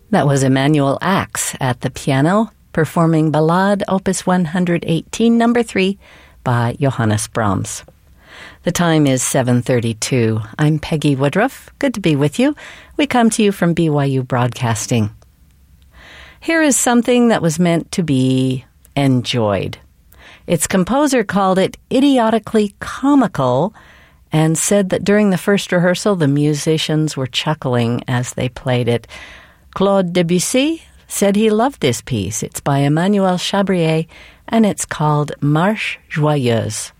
That was Emanuel Ax at the piano, performing Ballade Opus 118, number 3, by Johannes Brahms. The time is 7:32. I'm Peggy Woodruff. Good to be with you. We come to you from BYU Broadcasting. Here is something that was meant to be enjoyed. Its composer called it idiotically comical and said that during the first rehearsal, the musicians were chuckling as they played it. Claude Debussy said he loved this piece. It's by Emmanuel Chabrier, and it's called Marche Joyeuse.